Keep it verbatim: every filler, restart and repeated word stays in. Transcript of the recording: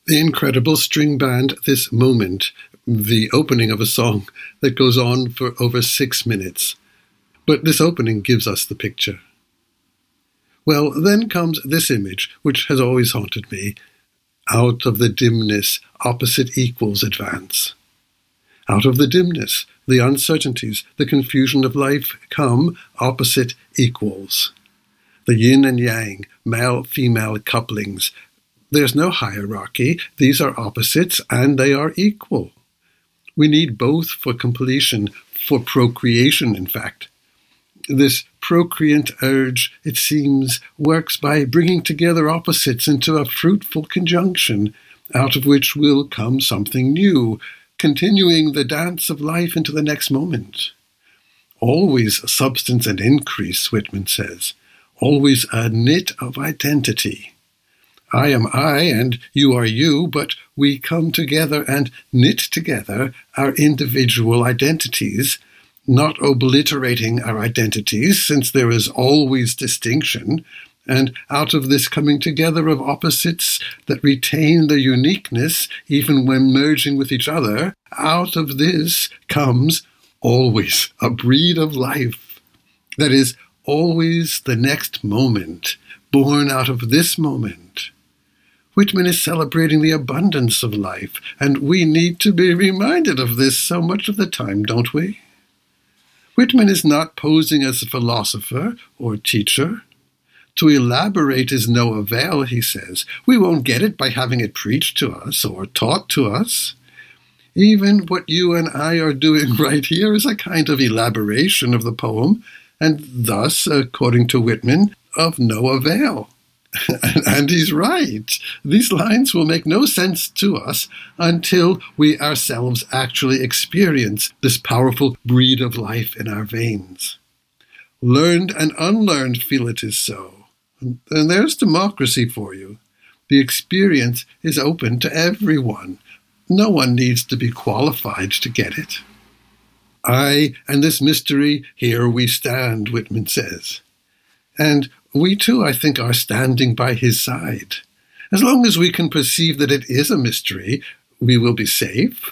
The incredible string band, This Moment, the opening of a song that goes on for over six minutes. But this opening gives us the picture. Well, then comes this image, which has always haunted me. Out of the dimness, opposite equals advance. Out of the dimness, the uncertainties, the confusion of life come opposite equals. The yin and yang, male-female couplings. There's no hierarchy. These are opposites, and they are equal. We need both for completion, for procreation, in fact. This procreant urge, it seems, works by bringing together opposites into a fruitful conjunction, out of which will come something new, continuing the dance of life into the next moment. Always substance and increase, Whitman says. Always a knit of identity. I am I and you are you, but we come together and knit together our individual identities, not obliterating our identities, since there is always distinction, and out of this coming together of opposites that retain their uniqueness even when merging with each other, out of this comes always a breed of life. That is, always the next moment, born out of this moment. Whitman is celebrating the abundance of life, and we need to be reminded of this so much of the time, don't we? Whitman is not posing as a philosopher or teacher. To elaborate is no avail, he says. We won't get it by having it preached to us or taught to us. Even what you and I are doing right here is a kind of elaboration of the poem, and thus, according to Whitman, of no avail. And he's right. These lines will make no sense to us until we ourselves actually experience this powerful breed of life in our veins. Learned and unlearned feel it is so. And there's democracy for you. The experience is open to everyone. No one needs to be qualified to get it. I and this mystery, here we stand, Whitman says. And we too, I think, are standing by his side. As long as we can perceive that it is a mystery, we will be safe,